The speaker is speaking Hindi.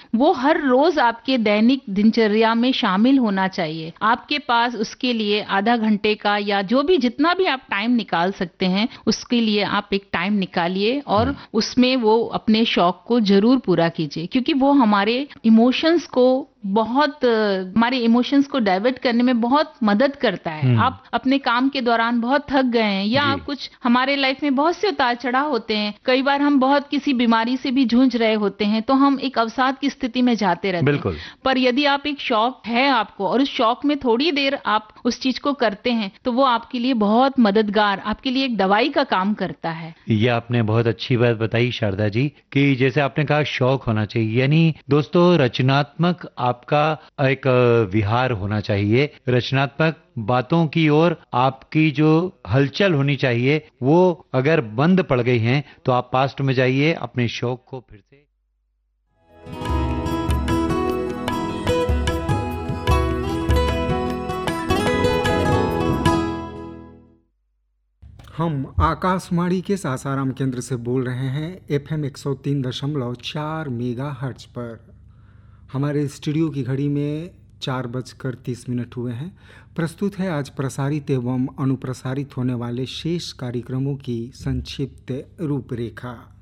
वो हर रोज आपके दैनिक दिनचर्या में शामिल होना चाहिए। आपके पास उसके लिए आधा घंटे का या जो भी जितना भी आप टाइम निकाल सकते हैं, उसके लिए आप एक टाइम निकालिए और उसमें वो अपने शौक को जरूर पूरा कीजिए, क्योंकि वो हमारे इमोशंस को हमारे इमोशंस को डाइवर्ट करने में बहुत मदद करता है। आप अपने काम के दौरान बहुत थक गए हैं या आप कुछ, हमारे लाइफ में बहुत से उतार चढ़ाव होते हैं, कई बार हम बहुत किसी बीमारी से भी जूझ रहे होते हैं, तो हम एक अवसाद की स्थिति में जाते रहते हैं। पर यदि आप एक शौक है आपको और उस शौक में थोड़ी देर आप उस चीज को करते हैं, तो वो आपके लिए बहुत मददगार, आपके लिए एक दवाई का काम करता है। ये आपने बहुत अच्छी बात बताई शारदा जी, कि जैसे आपने कहा शौक होना चाहिए, यानी दोस्तों रचनात्मक आपका एक विहार होना चाहिए। रचनात्मक बातों की ओर आपकी जो हलचल होनी चाहिए, वो अगर बंद पड़ गई हैं तो आप पास्ट में जाइए, अपने शौक को फिर से। हम आकाशवाणी के सासाराम केंद्र से बोल रहे हैं FM 103.4 मेगाहर्ट्ज पर। हमारे स्टूडियो की घड़ी में 4:30 हुए हैं। प्रस्तुत है आज प्रसारित एवं अनुप्रसारित होने वाले शेष कार्यक्रमों की संक्षिप्त रूपरेखा।